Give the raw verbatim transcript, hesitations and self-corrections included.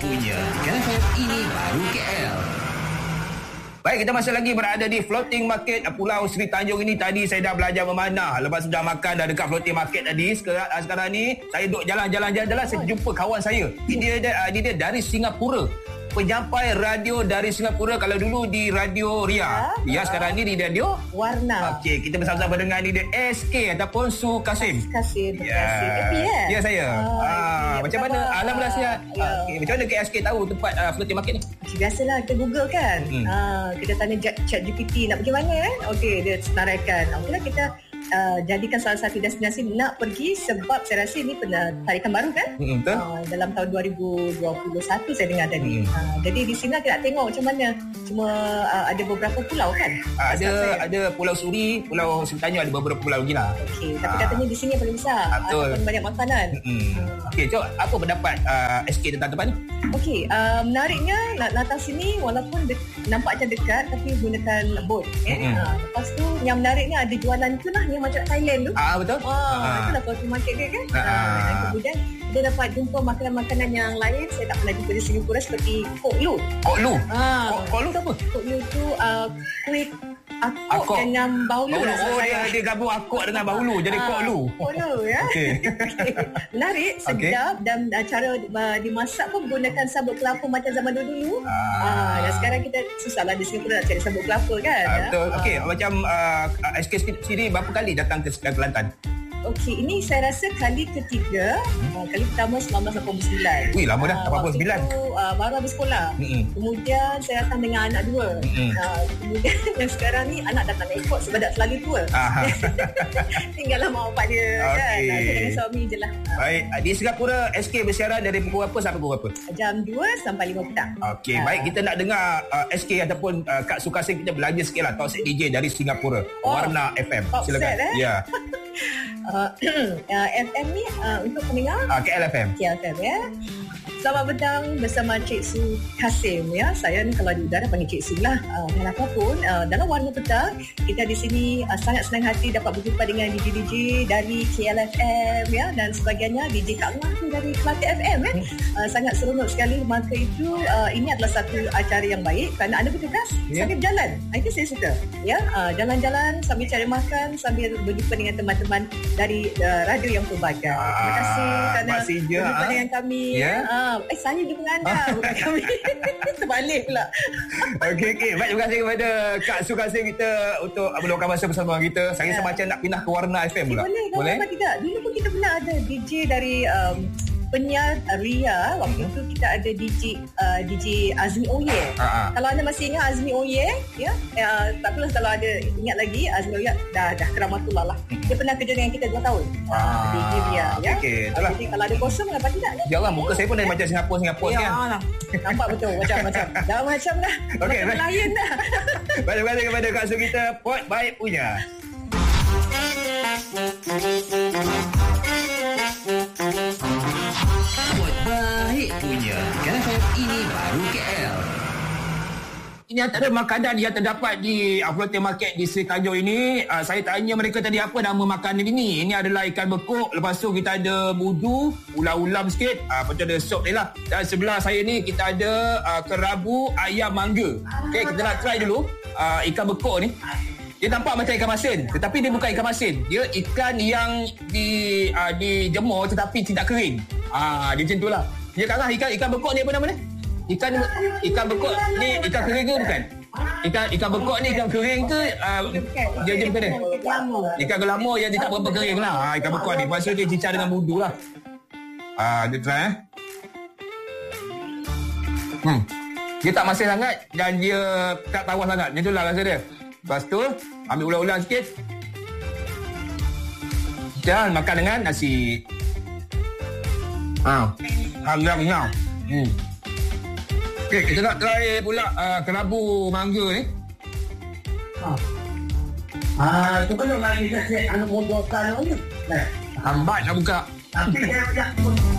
punya K F M ini baru K L. Baik, kita masih lagi berada di floating market Pulau Seri Tanjung ini. Tadi saya dah belajar memanah. Lepas sudah makan dah dekat floating market tadi. Sekarang, sekarang ni saya duduk jalan-jalan-jalan, saya jumpa kawan saya. Ini dia, dia, dia dari Singapura. Penyampai radio dari Singapura. Kalau dulu di Radio Ria, ya, ya sekarang ni di Radio Warna. Okey, kita bersama-sama dengan ni dia S K ataupun Su Kasim. Kasim, ya. Happy eh? Ya, saya. Oh, ah, macam mana? Alhamdulillah sihat. Ya. Okey, macam mana K S K tahu tempat uh, floating market ni? Biasalah kita Google kan. Hmm. Ah, kita tanya chat G P T nak pergi mana kan? Okey, dia senaraikan. Okeylah kita Uh, jadikan salah satu destinasi nak pergi sebab saya rasa ini pernah tarikan baru kan. Mm, betul. Uh, dalam tahun dua ribu dua puluh satu saya dengar tadi. Mm. Uh, jadi di sini kita nak tengok macam mana. Cuma uh, ada beberapa pulau kan. Uh, ada ada Pulau Suri, Pulau Seri Tanjung, ada beberapa pulau lagi lah. Okey, tapi uh. katanya di sini yang paling besar. Betul. Ataupun banyak makanan. Mm. Okey, so apa pendapat uh, S K tentang tempat ni? Okey, uh, menariknya nak datang sini walaupun de- nampak macam dekat tapi gunakan boat. Eh? Mm-hmm. Uh, lepas tu yang menariknya ada jualan tu lah yang macam Thailand tu. Ah betul. Wah, ah. itulah floating market dia kan. Ah. Uh, dan kemudian dia dapat jumpa makanan-makanan yang lain saya tak pernah jumpa di Singapura seperti Kok Lu. Kok Lu? Ah. Kok, Kok Lu tu apa? Kok Lu tu uh, kuih akok, akok dengan bahulu. Oh, dia, dia gabung akok dengan bahulu jadi ah, Kok Lu. Kok Lu ya. Okay. Menarik, sedap okay. dan uh, cara uh, dimasak pun menggunakan sabut kelapa macam zaman dulu. Ah. Ah, dan sekarang kita susahlah di Singapura nak cari sabut kelapa kan. Ah, betul. Ah. Okey, macam uh, S K sendiri berapa kali datang ke Kelantan? Okey, ini saya rasa kali ketiga. Hmm. Uh, kali pertama seribu sembilan ratus lapan puluh sembilan. Wih, lama dah. lapan puluh sembilan. Waktu itu uh, baru habis sekolah. Hmm. Kemudian saya datang dengan anak dua. Hmm. Uh, kemudian yang sekarang ni anak datang naik ikut sebab dah terlalu tua. Tinggallah mak bapak dia okay. kan. Uh, saya dengan suami je lah. Baik, di Singapura S K bersiaran dari pukul berapa sampai pukul berapa? Jam dua sampai lima petang. Okey, uh. baik, kita nak dengar uh, S K ataupun uh, Kak Sukasim kita belajar sikit lah. Talk set D J dari Singapura. Oh, Warna F M. Silakan. Set, eh? Ya. Uh, uh, F M ni uh, untuk pendengar uh, K L F M K L F M ya. Selamat petang bersama Cik Su Kasim ya. Saya ni kalau di udara panggil Cik Su lah. Uh, dan apapun uh, dalam Warna Petang kita di sini uh, sangat senang hati dapat berjumpa dengan D J D J dari K L F M ya dan sebagainya. D J Kak Ngah tu dari Kelate F M ya. Uh, sangat seronok sekali. Maka itu uh, ini adalah satu acara yang baik kerana anda bertugas yeah. sambil berjalan. Itu saya suka ya. Uh, jalan-jalan sambil cari makan sambil berjumpa dengan teman-teman dari uh, radio yang pelbagai. Ah, terima kasih kerana berjumpa ha? dengan kami. Yeah. Uh, Eh, saya jumpa dengan anda bukan kami. Terbalik pula. Okey, okey. Baik, terima kasih kepada Kak Sukasim kita untuk meluangkan masa bersama kita. Saya yeah. semacam nak pindah ke Warna F M pula. Boleh, boleh? Kenapa tidak? Dulu pun kita pernah ada D J dari um, penyiar Ria. Waktu hmm. tu kita ada D J uh, D J Azmi Oye. Uh-huh. Kalau anda masih ingat Azmi Oye, ya, uh, tak apalah kalau ada ingat lagi Azmi Oye dah dah keramatullah lah. Hmm. Dia pernah kerja dengan kita dua tahun. Ah. D J Ria, ya. Okey, itulah. Jadi kalau ada kosong kenapa tidak? Ya Allah, muka saya pun dah macam Singapura Singapura ya, kan. Lah. Nampak betul macam-macam. Dah macam dah. Okey, macam lain dah. Baik, terima kasih kepada Kak Su kita. Pot baik punya. Baik punya K F M ini baru K L. Ini antara makanan yang terdapat di floating market di Seri Tanjung ini. Uh, saya tanya mereka tadi apa nama makanan ini. Ini adalah ikan bekuk. Lepas tu kita ada budu, ulam-ulam sikit. Uh, lepas tu ada sop ni lah. Dan sebelah saya ni kita ada uh, kerabu ayam mangga. Okay, kita nak try dulu uh, ikan bekuk ni. Dia nampak macam ikan masin, tetapi dia bukan ikan masin. Dia ikan yang di uh, dijemur tetapi tidak kering. Ah, dia macam itulah. Dia kata ikan ikan bekuk ni apa nama ni? Ikan ikan bekuk ni ikan kering ke bukan? Ikan ikan bekuk ni ikan kering ke uh, dia je bukan dia? Ikan gelamo yang dia tak berapa kering lah. Ah, ikan bekuk ni. Lepas tu dia cicah dengan budu lah. Ah, dia try eh. Hmm. Dia tak masin sangat dan dia tak tawas sangat. Macam itulah rasa dia. Lepas tu ambil ulang-ulang sikit dan makan dengan nasi. Ah, agak kenyang. Hmm. Okey, kita nak try pula uh, kerabu mangga ni. Ah, ah tu kan orang ni saya anak modal kan ni. Lambat nak buka. Tapi dia